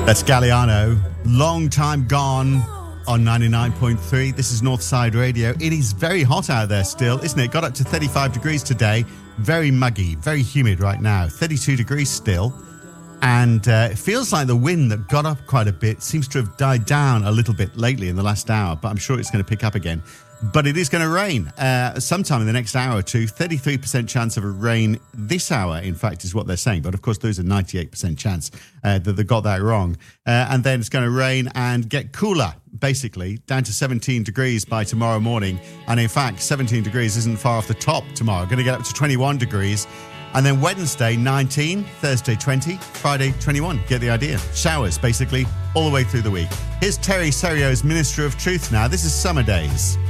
That's Galliano, Long Time Gone on 99.3. This is Northside Radio. It is very hot out there still, isn't it? Got up to 35 degrees today. Very muggy, very humid right now. 32 degrees still. And it feels like the wind that got up quite a bit seems to have died down a little bit lately in the last hour, but I'm sure it's going to pick up again. But it is going to rain sometime in the next hour or two. 33% chance of a rain this hour, in fact, is what they're saying. But, of course, there's a 98% chance that they got that wrong. And then it's going to rain and get cooler, basically, down to 17 degrees by tomorrow morning. And, in fact, 17 degrees isn't far off the top tomorrow. Going to get up to 21 degrees. And then Wednesday, 19, Thursday, 20, Friday, 21. Get the idea. Showers, basically, all the way through the week. Here's Terry Serio's Minister of Truth now. This is Summer Days.